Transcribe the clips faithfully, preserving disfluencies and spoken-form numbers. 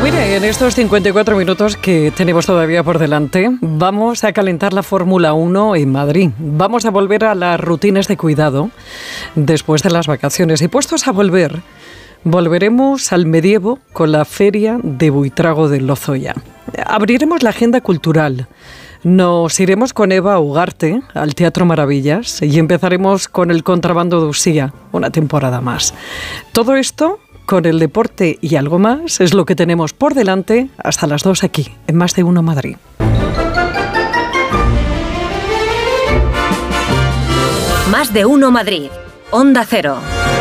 Mire, en estos cincuenta y cuatro minutos que tenemos todavía por delante, vamos a calentar la Fórmula uno en Madrid. Vamos a volver a las rutinas de cuidado después de las vacaciones. Y puestos a volver, volveremos al medievo con la Feria de Buitrago de Lozoya. Abriremos la agenda cultural. Nos iremos con Eva Ugarte al Teatro Maravillas y empezaremos con el Contrabando de Usía, una temporada más. Todo esto con el deporte y algo más es lo que tenemos por delante hasta las dos aquí, en Más de Uno Madrid. Más de Uno Madrid, Onda Cero.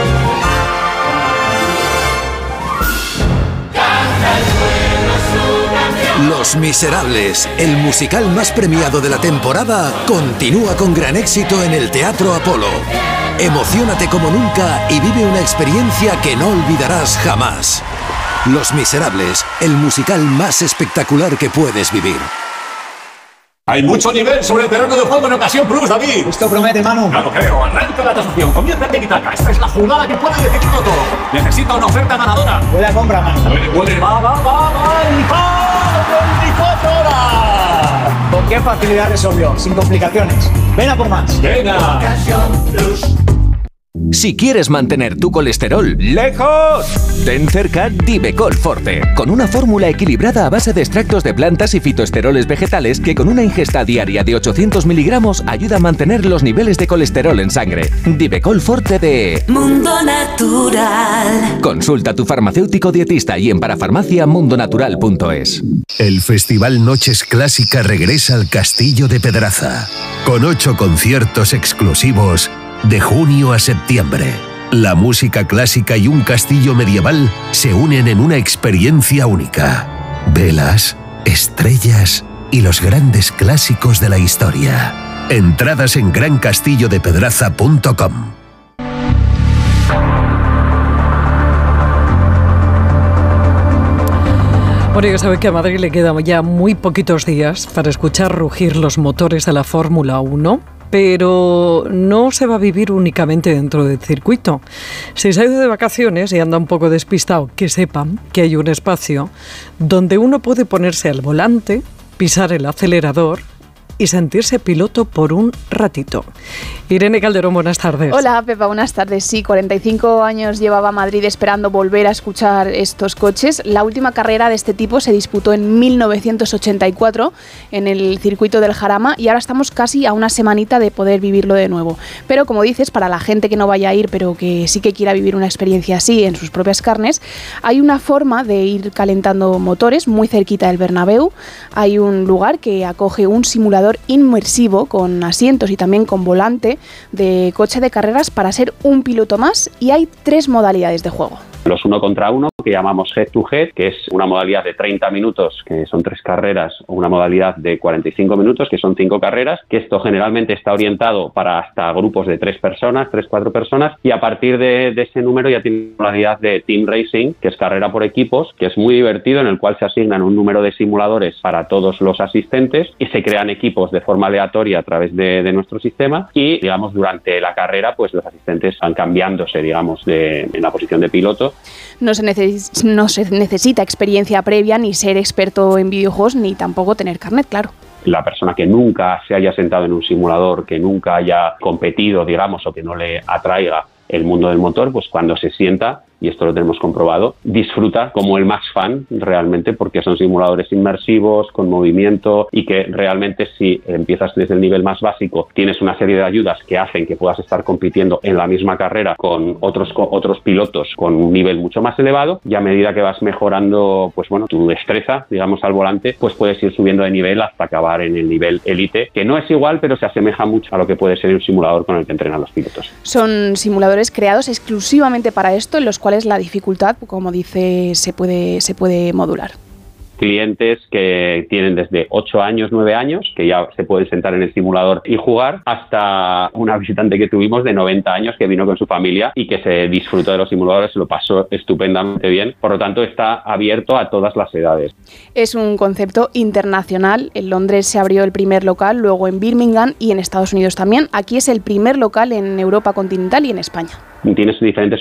Los Miserables, el musical más premiado de la temporada, continúa con gran éxito en el Teatro Apolo. Emociónate como nunca y vive una experiencia que no olvidarás jamás. Los Miserables, el musical más espectacular que puedes vivir. Hay mucho nivel sobre el terreno de juego en Ocasión Plus, David. Esto promete, Manu. Claro, creo. Arranca la tasación. Comienza el tiki-taka. Esta es la jugada que puede decidirlo todo. Necesita una oferta ganadora. Buena compra, Manu. Puede, puede. Va, va, va, va. Y va. veinticuatro horas. ¿Con qué facilidad resolvió? Sin complicaciones. Ven a por más. Venga. Ocasión Plus. Si quieres mantener tu colesterol lejos, ten cerca Divecol Forte, con una fórmula equilibrada a base de extractos de plantas y fitoesteroles vegetales que con una ingesta diaria de ochocientos miligramos ayuda a mantener los niveles de colesterol en sangre. Divecol Forte de Mundo Natural. Consulta a tu farmacéutico dietista y en parafarmacia mundonatural punto es. El Festival Noches Clásica regresa al Castillo de Pedraza, con ocho conciertos exclusivos de junio a septiembre. La música clásica y un castillo medieval se unen en una experiencia única. Velas, estrellas y los grandes clásicos de la historia. Entradas en gran castillo de pedraza punto com. Bueno, ya saben que a Madrid le quedan ya muy poquitos días para escuchar rugir los motores de la Fórmula uno. Pero no se va a vivir únicamente dentro del circuito. Si se ha ido de vacaciones y anda un poco despistado, que sepan que hay un espacio donde uno puede ponerse al volante, pisar el acelerador y sentirse piloto por un ratito. Irene Calderón, buenas tardes. Hola, Pepa, buenas tardes. Sí, cuarenta y cinco años llevaba Madrid esperando volver a escuchar estos coches. La última carrera de este tipo se disputó en mil novecientos ochenta y cuatro en el circuito del Jarama y ahora estamos casi a una semanita de poder vivirlo de nuevo. Pero como dices, para la gente que no vaya a ir, pero que sí que quiera vivir una experiencia así en sus propias carnes, hay una forma de ir calentando motores muy cerquita del Bernabéu. Hay un lugar que acoge un simulador inmersivo con asientos y también con volante de coche de carreras para ser un piloto más, y hay tres modalidades de juego. Los uno contra uno, que llamamos head to head, que es una modalidad de treinta minutos, que son tres carreras, o una modalidad de cuarenta y cinco minutos, que son cinco carreras, que esto generalmente está orientado para hasta grupos de tres personas, tres, cuatro personas, y a partir de, de ese número ya tiene una modalidad de team racing, que es carrera por equipos, que es muy divertido, en el cual se asignan un número de simuladores para todos los asistentes y se crean equipos de forma aleatoria a través de, de nuestro sistema y, digamos, durante la carrera, pues los asistentes van cambiándose, digamos, de, en la posición de piloto. No se, neces- no se necesita experiencia previa, ni ser experto en videojuegos, ni tampoco tener carnet, claro. La persona que nunca se haya sentado en un simulador, que nunca haya competido, digamos, o que no le atraiga el mundo del motor, pues cuando se sienta, y esto lo tenemos comprobado, disfruta como el más fan realmente, porque son simuladores inmersivos, con movimiento, y que realmente si empiezas desde el nivel más básico, tienes una serie de ayudas que hacen que puedas estar compitiendo en la misma carrera con otros, con otros pilotos con un nivel mucho más elevado, y a medida que vas mejorando, pues bueno, tu destreza, digamos, al volante, pues puedes ir subiendo de nivel hasta acabar en el nivel élite, que no es igual, pero se asemeja mucho a lo que puede ser un simulador con el que entrenan los pilotos. Son simuladores creados exclusivamente para esto, en los cuales la dificultad, como dice, se puede, se puede modular. Clientes que tienen desde ocho años, nueve años, que ya se pueden sentar en el simulador y jugar, hasta una visitante que tuvimos de noventa años que vino con su familia y que se disfrutó de los simuladores, se lo pasó estupendamente bien. Por lo tanto, está abierto a todas las edades. Es un concepto internacional. En Londres se abrió el primer local, luego en Birmingham y en Estados Unidos también. Aquí es el primer local en Europa continental y en España. Tienes diferentes